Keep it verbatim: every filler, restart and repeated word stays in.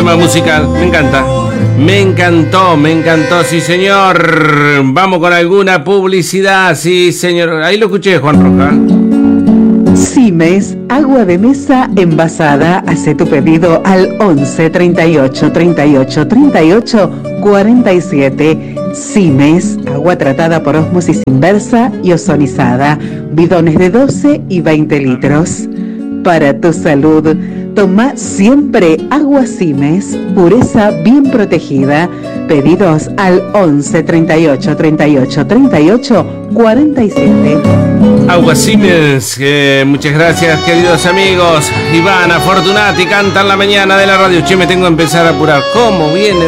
tema musical. Me encanta. Me encantó, me encantó, sí señor. Vamos con alguna publicidad, sí señor. Ahí lo escuché, Juan Roja. Simes, agua de mesa envasada. Hace tu pedido al once treinta y ocho treinta y ocho treinta y ocho cuarenta y siete. Simes, agua tratada por ósmosis inversa y ozonizada. Bidones de doce y veinte litros. Para tu salud, toma siempre agua Simes, pureza bien protegida. Pedidos al once treinta y ocho treinta y ocho treinta y ocho cuarenta y siete. Agua Siemens, eh, muchas gracias queridos amigos. Ivana Fortunati canta en la mañana de la radio. Che, me tengo que empezar a apurar. ¿Cómo viene?